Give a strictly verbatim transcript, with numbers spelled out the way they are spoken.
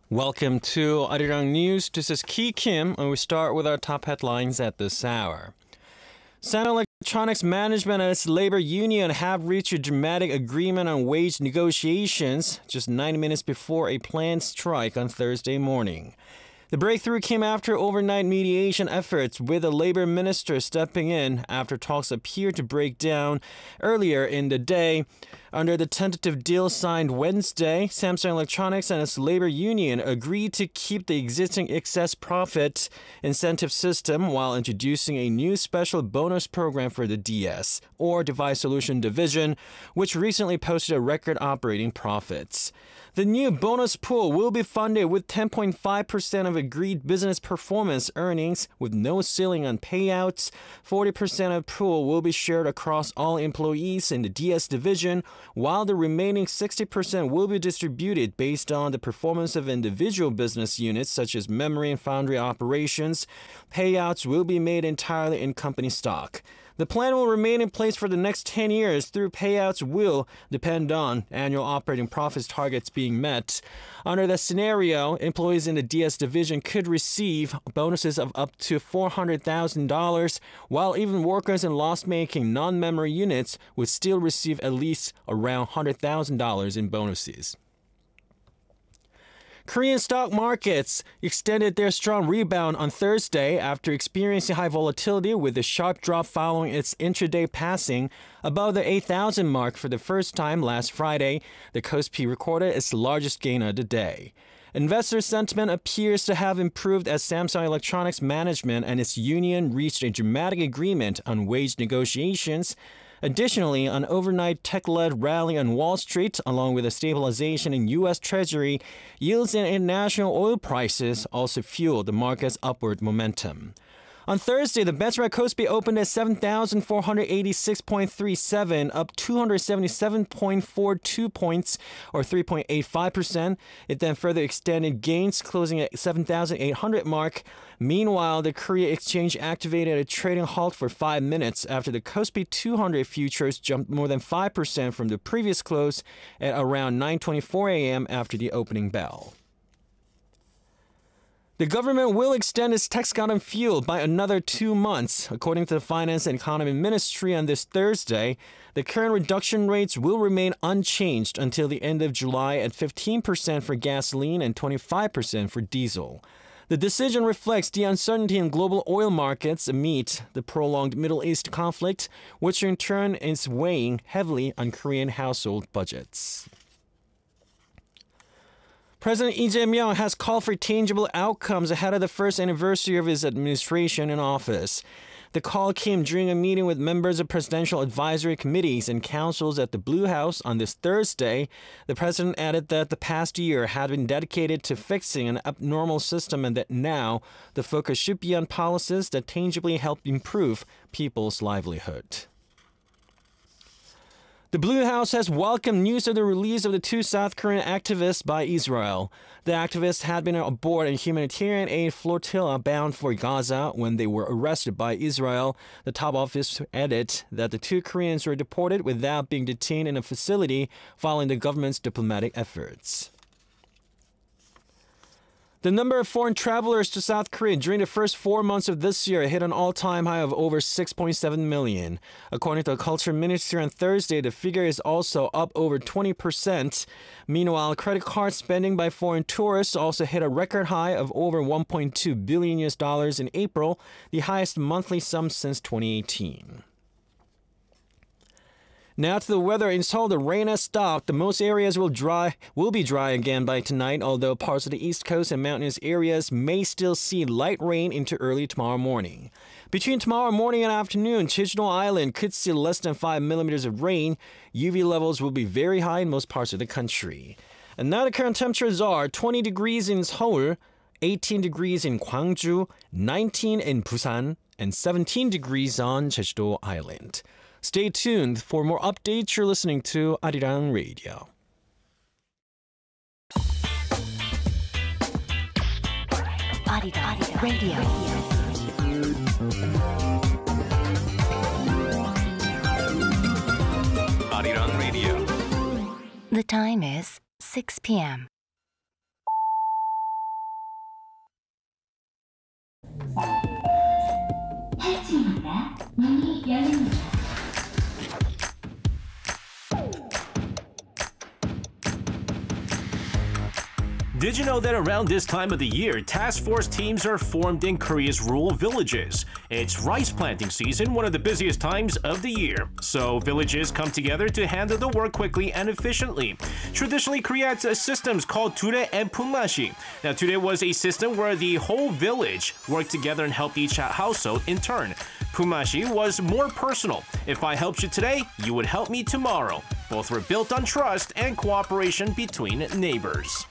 Welcome to Arirang News. This is Ki Kim, and we start with our top headlines at this hour. Samsung Electronics management and its labor union have reached a dramatic agreement on wage negotiations just ninety minutes before a planned strike on Thursday morning. The breakthrough came after overnight mediation efforts, with the labor minister stepping in after talks appeared to break down earlier in the day. Under the tentative deal signed Wednesday, Samsung Electronics and its labor union agreed to keep the existing excess profit incentive system while introducing a new special bonus program for the D S, or Device Solution Division, which recently posted a record operating profits. The new bonus pool will be funded with ten point five percent of agreed business performance earnings, with no ceiling on payouts. forty percent of the pool will be shared across all employees in the D S division, while the remaining sixty percent will be distributed based on the performance of individual business units such as memory and foundry operations. Payouts will be made entirely in company stock. The plan will remain in place for the next ten years through payouts will depend on annual operating profits targets being met. Under that scenario, employees in the D S division could receive bonuses of up to four hundred thousand dollars, while even workers in loss-making non-memory units would still receive at least around one hundred thousand dollars in bonuses. Korean stock markets extended their strong rebound on Thursday after experiencing high volatility, with a sharp drop following its intraday passing above the eight thousand mark for the first time last Friday. The Kospi recorded its largest gain of the day. Investor sentiment appears to have improved as Samsung Electronics management and its union reached a dramatic agreement on wage negotiations. Additionally, an overnight tech-led rally on Wall Street, along with a stabilization in U S Treasury yields and international oil prices, also fueled the market's upward momentum. On Thursday, the benchmark Kospi opened at seven thousand four hundred eighty-six point three seven, up two hundred seventy-seven point four two points, or three point eight five percent. It then further extended gains, closing at seven thousand eight hundred mark. Meanwhile, the Korea Exchange activated a trading halt for five minutes after the Kospi two hundred futures jumped more than five percent from the previous close at around nine twenty-four a m after the opening bell. The government will extend its tax cut on fuel by another two months. According to the Finance and Economy Ministry on this Thursday, the current reduction rates will remain unchanged until the end of July at fifteen percent for gasoline and twenty-five percent for diesel. The decision reflects the uncertainty in global oil markets amid the prolonged Middle East conflict, which in turn is weighing heavily on Korean household budgets. President Lee Jae-myung has called for tangible outcomes ahead of the first anniversary of his administration in office. The call came during a meeting with members of presidential advisory committees and councils at the Blue House on this Thursday. The president added that the past year had been dedicated to fixing an abnormal system and that now the focus should be on policies that tangibly help improve people's livelihood. The Blue House has welcomed news of the release of the two South Korean activists by Israel. The activists had been aboard a humanitarian aid flotilla bound for Gaza when they were arrested by Israel. The top office added that the two Koreans were deported without being detained in a facility following the government's diplomatic efforts. The number of foreign travelers to South Korea during the first four months of this year hit an all-time high of over six point seven million. According to the Culture Ministry on Thursday, the figure is also up over twenty percent. Meanwhile, credit card spending by foreign tourists also hit a record high of over one point two billion U S dollars in April, the highest monthly sum since twenty eighteen. Now to the weather. In Seoul, the rain has stopped. The most areas will dry will be dry again by tonight, although parts of the East Coast and mountainous areas may still see light rain into early tomorrow morning. Between tomorrow morning and afternoon, Jeju-do Island could see less than five millimeters of rain. U V levels will be very high in most parts of the country. And now the current temperatures are twenty degrees in Seoul, eighteen degrees in Gwangju, nineteen in Busan, and seventeen degrees on Jeju-do Island. Stay tuned for more updates. You're listening to Arirang Radio. Arirang Radio. Arirang Radio. The time is six p m 팔 층입니다. 문이 열립니다. Did you know that around this time of the year, task force teams are formed in Korea's rural villages? It's rice planting season, one of the busiest times of the year. So villages come together to handle the work quickly and efficiently. Traditionally, Korea had systems called ture and punmashi. Now, ture was a system where the whole village worked together and helped each household in turn. Punmashi was more personal. If I helped you today, you would help me tomorrow. Both were built on trust and cooperation between neighbors.